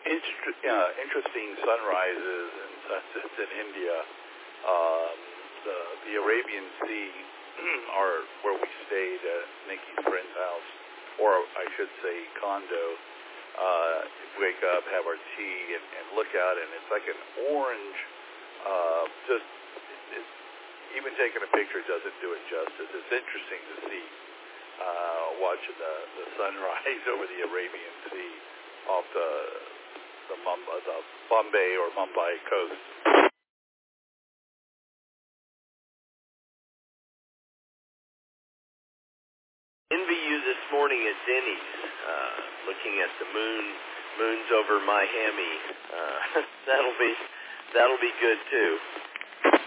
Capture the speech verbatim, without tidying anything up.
inter- uh, interesting sunrises and sunsets in India. Um, the, the Arabian Sea, are where we stayed at Nikki's friend's house, or I should say condo. Uh, wake up, have our tea, and, and look out, and it's like an orange. Uh, just it, it, even taking a picture doesn't do it justice. It's interesting to see uh, watching the, the sunrise over the Arabian Sea off the the, Mumbai, the Bombay or Mumbai coast. Envy you this morning at Denny's, uh, looking at the moon, moons over Miami. Uh, that'll be, that'll be good too.